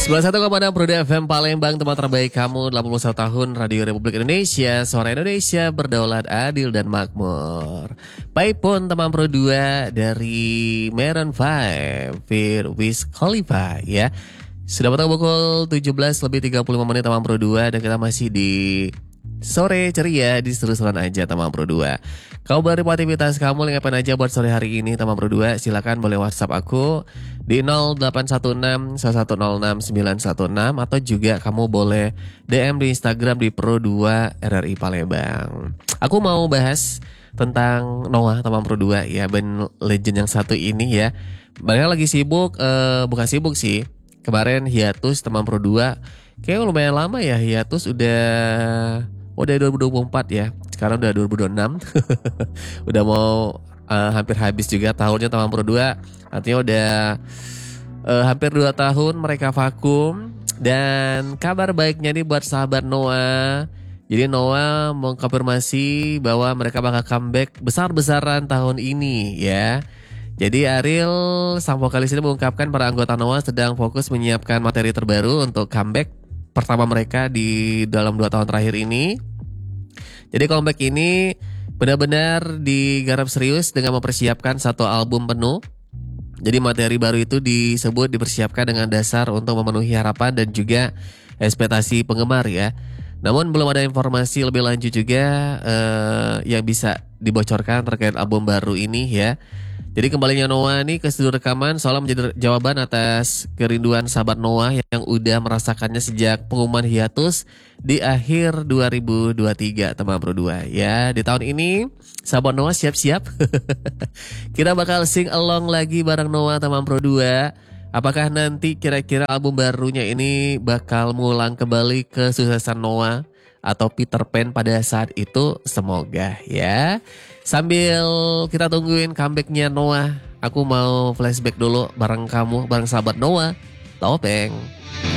91,6 Pro FM Palembang, tempat terbaik kamu, 81 tahun Radio Republik Indonesia, suara Indonesia berdaulat, adil dan makmur. Baik pun teman Pro 2 dari Maroon 5, Fear Wiz Khalifa ya. Sudah potong pukul 17 lebih 35 menit teman Pro 2 dan kita masih di sore ceria di seru-seruan aja teman Pro 2. Kabar aktivitas kamu ngapain aja buat sore hari ini teman Pro 2? Silakan boleh WhatsApp aku di 0816 1106 916 atau juga kamu boleh DM di Instagram di Pro 2 RRI Palembang. Aku mau bahas tentang Noah teman Pro 2 ya, band legend yang satu ini ya. Mereka lagi sibuk, bukan sibuk sih. Kemarin hiatus teman Pro 2. Kayaknya lumayan lama ya hiatus, udah 2024 ya. Sekarang udah 2026. Udah mau hampir habis juga tahunnya teman Pro 2. Artinya udah hampir 2 tahun mereka vakum. Dan kabar baiknya nih buat sahabat Noah. Jadi Noah mengkonfirmasi bahwa mereka bakal comeback besar-besaran tahun ini ya. Jadi Ariel, sang vokalis ini mengungkapkan para anggota Noah sedang fokus menyiapkan materi terbaru untuk comeback pertama mereka di dalam 2 tahun terakhir ini. Jadi comeback ini benar-benar digarap serius dengan mempersiapkan 1 album penuh. Jadi materi baru itu disebut dipersiapkan dengan dasar untuk memenuhi harapan dan juga ekspektasi penggemar ya. Namun belum ada informasi lebih lanjut juga yang bisa dibocorkan terkait album baru ini ya. Jadi kembalinya Noah nih ke studio rekaman seolah menjadi jawaban atas kerinduan sahabat Noah yang udah merasakannya sejak pengumuman hiatus di akhir 2023 teman Pro 2 ya. Di tahun ini sahabat Noah siap-siap. Kita bakal sing along lagi bareng Noah teman Pro 2. Apakah nanti kira-kira album barunya ini bakal mengulang kembali kesuksesan Noah atau Peter Pan pada saat itu? Semoga ya. Sambil kita tungguin comebacknya Noah, aku mau flashback dulu bareng kamu, bareng sahabat Noah, Topeng.